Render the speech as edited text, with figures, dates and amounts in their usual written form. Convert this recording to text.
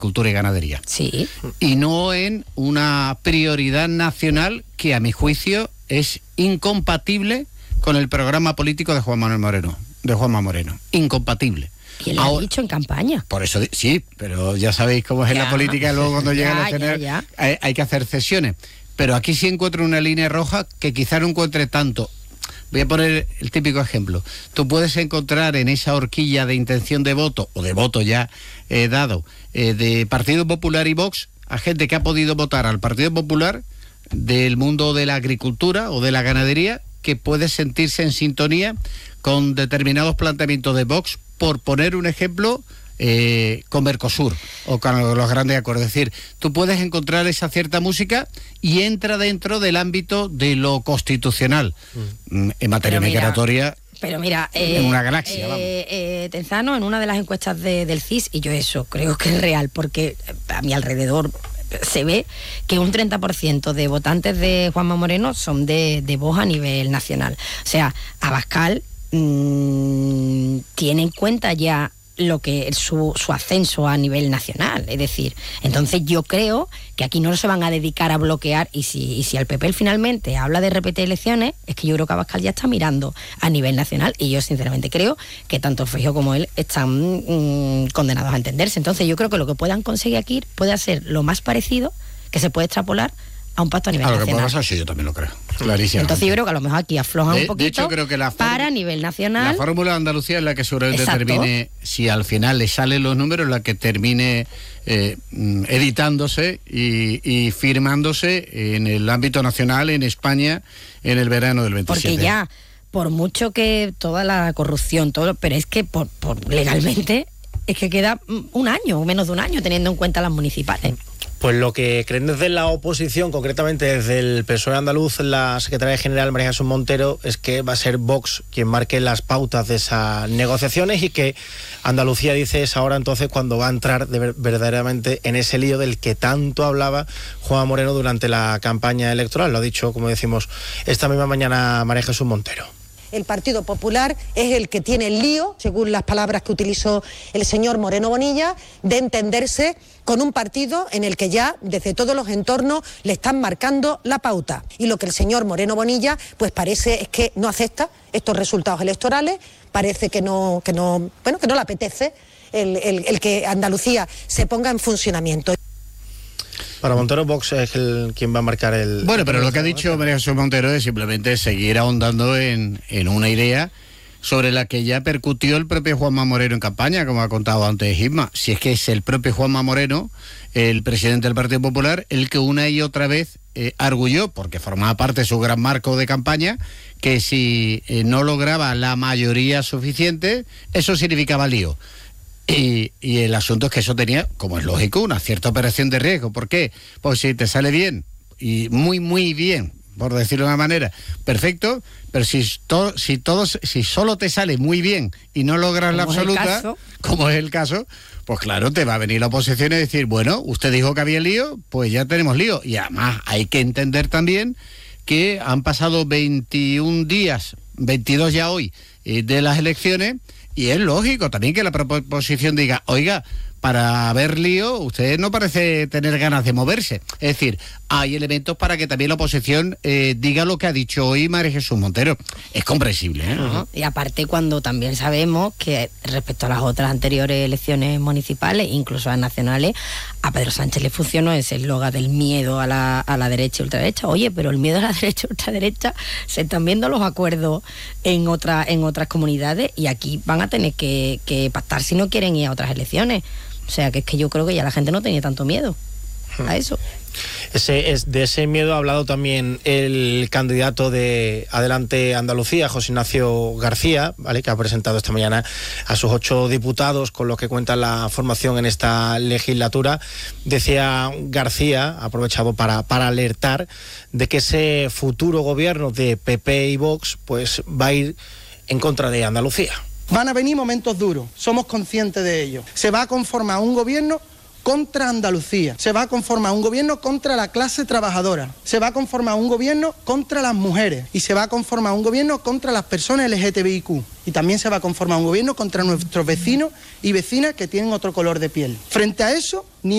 cultura y ganadería. Sí. Y no en una prioridad nacional que, a mi juicio, es incompatible con el programa político de Juanma Moreno. Incompatible. Y él lo ha dicho en campaña. Por eso, sí, pero ya sabéis cómo es en la política, luego cuando llegan a tener, hay que hacer cesiones. Pero aquí sí encuentro una línea roja que quizá no encuentre tanto. Voy a poner el típico ejemplo. Tú puedes encontrar en esa horquilla de intención de voto, o de voto ya dado, de Partido Popular y Vox, a gente que ha podido votar al Partido Popular del mundo de la agricultura o de la ganadería, que puede sentirse en sintonía con determinados planteamientos de Vox, por poner un ejemplo, con Mercosur o con los grandes acuerdos. Es decir, tú puedes encontrar esa cierta música y entra dentro del ámbito de lo constitucional. En materia migratoria... Pero mira, en una galaxia, vamos. Tenzano, en una de las encuestas del CIS, y yo eso creo que es real, porque a mi alrededor se ve que un 30% de votantes de Juanma Moreno son de Vox a nivel nacional. O sea, Abascal tiene en cuenta ya lo que su ascenso a nivel nacional, es decir, entonces yo creo que aquí no se van a dedicar a bloquear, y si el PP finalmente habla de repetir elecciones, es que yo creo que Abascal ya está mirando a nivel nacional, y yo sinceramente creo que tanto Feijóo como él están condenados a entenderse. Entonces yo creo que lo que puedan conseguir aquí puede ser lo más parecido que se puede extrapolar a un pacto a nivel nacional. Lo que puede pasar, sí, yo también lo creo, clarísimo. Entonces yo creo que a lo mejor aquí aflojan un poquito. De hecho, creo que para a nivel nacional. La fórmula de Andalucía es la que seguramente termine, si al final le salen los números, la que termine editándose y firmándose en el ámbito nacional, en España, en el verano del 27. Porque ya, por mucho que toda la corrupción, todo, pero es que por legalmente es que queda un año, o menos de un año, teniendo en cuenta las municipales. Pues lo que creen desde la oposición, concretamente desde el PSOE andaluz, la secretaria general María Jesús Montero, es que va a ser Vox quien marque las pautas de esas negociaciones, y que Andalucía, dice, es ahora entonces cuando va a entrar verdaderamente en ese lío del que tanto hablaba Juanma Moreno durante la campaña electoral. Lo ha dicho, como decimos, esta misma mañana María Jesús Montero. El Partido Popular es el que tiene el lío, según las palabras que utilizó el señor Moreno Bonilla, de entenderse con un partido en el que ya desde todos los entornos le están marcando la pauta. Y lo que el señor Moreno Bonilla pues parece es que no acepta estos resultados electorales, parece que no le apetece el que Andalucía se ponga en funcionamiento. Para Montero, Vox es quien va a marcar el... Bueno, pero lo que ha dicho María Jesús Montero es simplemente seguir ahondando en una idea sobre la que ya percutió el propio Juanma Moreno en campaña, como ha contado antes Isma. Si es que es el propio Juanma Moreno, el presidente del Partido Popular, el que una y otra vez arguyó, porque formaba parte de su gran marco de campaña, que si no lograba la mayoría suficiente, eso significaba lío. Y el asunto es que eso tenía, como es lógico, una cierta operación de riesgo. ¿Por qué? Pues si te sale bien, y muy, muy bien, por decirlo de una manera, perfecto, pero si solo te sale muy bien y no logras la absoluta, como es el caso, pues claro, te va a venir la oposición y decir, bueno, usted dijo que había lío, pues ya tenemos lío. Y además hay que entender también que han pasado 21 días, 22 ya hoy, de las elecciones. Y es lógico también que la proposición diga, oiga, para haber lío, usted no parece tener ganas de moverse. Es decir, hay elementos para que también la oposición diga lo que ha dicho hoy María Jesús Montero. Es comprensible, ¿eh? Y aparte, cuando también sabemos que respecto a las otras anteriores elecciones municipales, incluso a las nacionales, a Pedro Sánchez le funcionó ese eslogan del miedo a la derecha y ultraderecha. Oye, pero el miedo a la derecha y ultraderecha, se están viendo los acuerdos en otras comunidades, y aquí van a tener que pactar si no quieren ir a otras elecciones. O sea, que es que yo creo que ya la gente no tenía tanto miedo a eso. De ese miedo ha hablado también el candidato de Adelante Andalucía, José Ignacio García, ¿vale?, que ha presentado esta mañana a sus 8 diputados con los que cuenta la formación en esta legislatura. Decía García, aprovechado para alertar de que ese futuro gobierno de PP y Vox pues va a ir en contra de Andalucía. Van a venir momentos duros, somos conscientes de ello. Se va a conformar un gobierno contra Andalucía, se va a conformar un gobierno contra la clase trabajadora, se va a conformar un gobierno contra las mujeres, y se va a conformar un gobierno contra las personas LGTBIQ, y también se va a conformar un gobierno contra nuestros vecinos y vecinas que tienen otro color de piel. Frente a eso, ni